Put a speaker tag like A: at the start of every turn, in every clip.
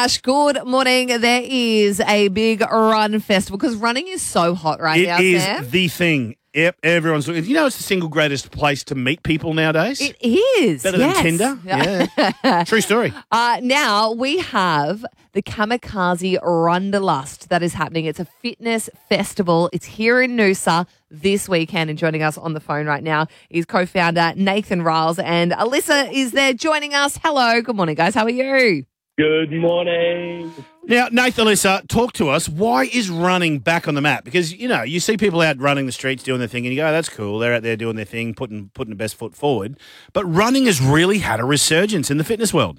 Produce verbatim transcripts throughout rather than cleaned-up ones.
A: Ash, good morning. There is a big run festival because running is so hot right
B: It
A: now,
B: is
A: Sam.
B: the thing. Yep, everyone's looking. You know, it's the single greatest place to meet people nowadays.
A: It is.
B: Better
A: yes.
B: than Tinder. Yeah, true story.
A: Uh, now we have the Kamikaze Rundalust that is happening. It's a fitness festival. It's here in Noosa this weekend, and joining us on the phone right now is co-founder Nathan Riles, and Alyssa is there joining us. Hello. Good morning, guys. How are you?
C: Good morning.
B: Now, Nathan, Alyssa, talk to us. Why is running back on the map? Because, you know, you see people out running the streets doing their thing and you go, oh, that's cool. They're out there doing their thing, putting putting the best foot forward. But running has really had a resurgence in the fitness world.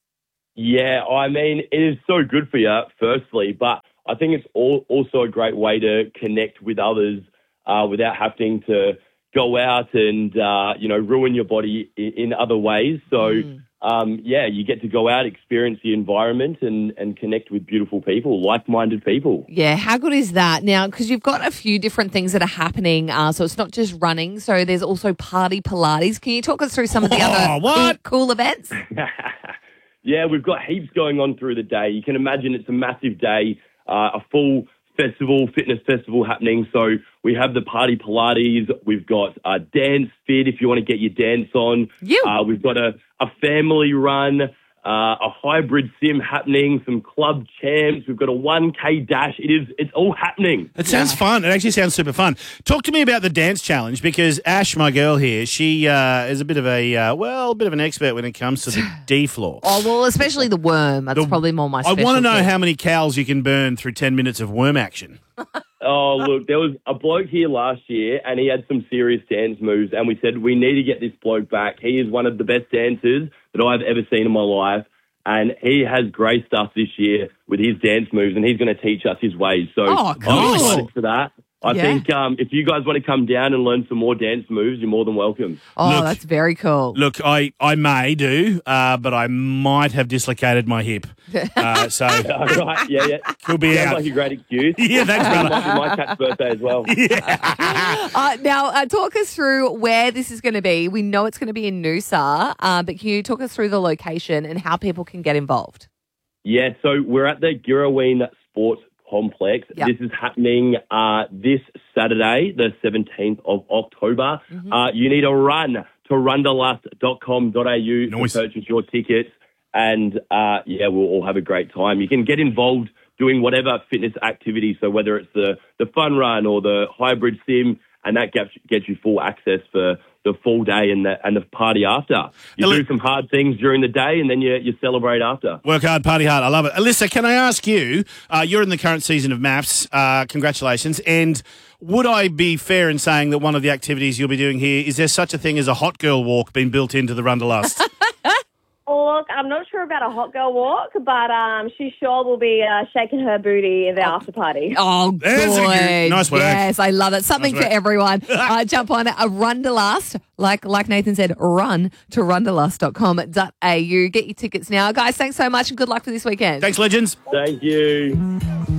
C: Yeah, I mean, it is so good for you, firstly, but I think it's all, also a great way to connect with others uh, without having to go out and, uh, you know, ruin your body in, in other ways. So, mm. um, yeah, you get to go out, experience the environment and, and connect with beautiful people, like-minded people.
A: Yeah, how good is that? Now, because you've got a few different things that are happening, uh, so it's not just running, so there's also party Pilates. Can you talk us through some of the
B: Oh,
A: other
B: what?
A: cool events?
C: Yeah, we've got heaps going on through the day. You can imagine it's a massive day, uh, a full festival, fitness festival happening. So we have the party Pilates. We've got uh, dance fit if you want to get your dance on.
A: You.
C: Uh, we've got a, a family run, uh, a hybrid sim happening, some club champs. We've got a one K dash. It is, it's all happening.
B: It sounds fun. It actually sounds super fun. Talk to me about the dance challenge because Ash, my girl here, she uh, is a bit of a, uh, well, a bit of an expert when it comes to the D floor.
A: Oh, well, especially the worm. That's
B: The-
A: probably more my
B: I
A: specialty.
B: want to know how many cows you can burn through ten minutes of worm action.
C: Oh, look, there was a bloke here last year and he had some serious dance moves and we said, we need to get this bloke back. He is one of the best dancers that I've ever seen in my life and he has graced us this year with his dance moves and he's going to teach us his ways. So
A: Oh, cool.
C: I'm excited for that. I
A: Yeah.
C: think um, if you guys want to come down and learn some more dance moves, you're more than welcome.
A: Oh,
B: Look-
A: that's very cool.
B: Look, I, I may do, uh, but I might have dislocated my hip. Uh, so
C: All right, yeah, yeah.
B: could be
C: Sounds
B: out.
C: like a great excuse.
B: Yeah, thanks,
C: It
B: brother.
C: might be my cat's birthday as well.
A: Uh, now, uh, talk us through where this is going to be. We know it's going to be in Noosa, uh, but can you talk us through the location and how people can get involved?
C: Yeah, so we're at the Girraween Sports Complex.
A: Yep.
C: This is happening uh, this Saturday, the seventeenth of October.
A: Mm-hmm.
C: Uh, you need to run to rundalust dot com dot a u
B: Nice.
C: to purchase your tickets. And, uh, yeah, we'll all have a great time. You can get involved doing whatever fitness activity, so whether it's the, the fun run or the hybrid sim, and that gets, gets you full access for the full day and the, and the party after. You
B: Now,
C: do
B: look-
C: some hard things during the day and then you, you celebrate after.
B: Work hard, party hard. I love it. Alyssa, can I ask you, uh, you're in the current season of MAFS. Uh, congratulations. And would I be fair in saying that one of the activities you'll be doing here, is there such a thing as a hot girl walk being built into the Rundalust?
D: Look, I'm not sure about a hot girl walk, but um, she sure will be uh, shaking her booty in the after party.
A: Oh,
B: There's a
A: good.
B: good- nice work.
A: Yes, I love it. Something
B: Nice
A: for
B: work.
A: everyone. uh, jump on a Rundalust, like like Nathan said, run to rundalust dot com dot a u. Get your tickets now. Guys, thanks so much and good luck for this weekend.
B: Thanks, legends.
C: Thank you.